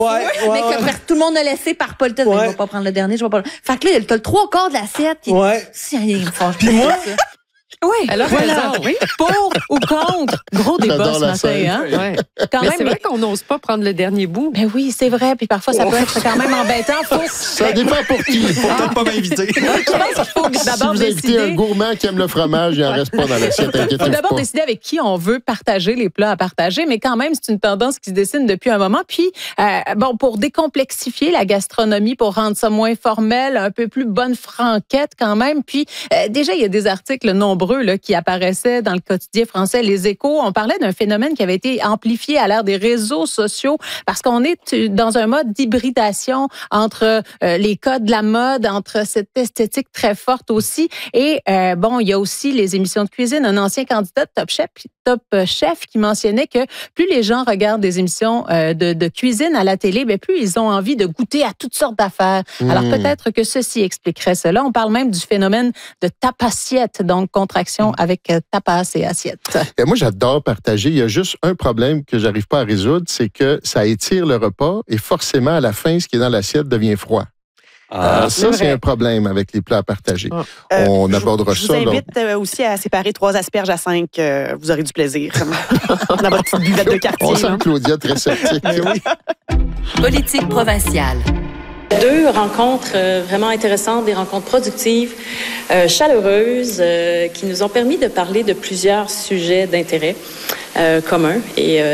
Mais que tout le monde a laissé par politesse. Je vais pas prendre le dernier, je vais pas. Fait que là, t'as le 3/4 de l'assiette qui. Si rien me fâche. Puis moi. Oui, alors voilà. Oui. Pour ou contre, gros débat ce matin. Hein? Ouais. Mais c'est vrai qu'on n'ose pas prendre le dernier bout. Ben oui, c'est vrai. Puis parfois, ça peut être quand même embêtant. Ça dépend pour qui. Faut peut-être pas m'inviter. Je pense qu'il faut d'abord si vous invitez un gourmand qui aime le fromage, il n'en reste pas dans l'assiette. Il faut d'abord décider avec qui on veut partager les plats à partager, mais quand même, c'est une tendance qui se dessine depuis un moment. Puis, pour décomplexifier la gastronomie, pour rendre ça moins formel, un peu plus bonne franquette quand même. Puis, déjà, il y a des articles nombreux là, qui apparaissaient dans le quotidien français Les Échos. On parlait d'un phénomène qui avait été amplifié à l'ère des réseaux sociaux parce qu'on est dans un mode d'hybridation entre les codes de la mode, entre cette esthétique très forte aussi. Et il y a aussi les émissions de cuisine. Un ancien candidat de Top Chef qui mentionnait que plus les gens regardent des émissions de cuisine à la télé, plus ils ont envie de goûter à toutes sortes d'affaires. Alors peut-être que ceci expliquerait cela. On parle même du phénomène de tapassiette, donc contraction avec tapas et assiette. Et moi, j'adore partager. Il y a juste un problème que j'arrive pas à résoudre, c'est que ça étire le repas et forcément, à la fin, ce qui est dans l'assiette devient froid. Ça, c'est un problème avec les plats à partager. On abordera ça. Je vous invite aussi à séparer 3 asperges à 5. Vous aurez du plaisir. Dans votre petite buvette de quartier. On sent Claudia très sceptique. Politique provinciale. 2 rencontres vraiment intéressantes, des rencontres productives, chaleureuses, qui nous ont permis de parler de plusieurs sujets d'intérêt commun. Et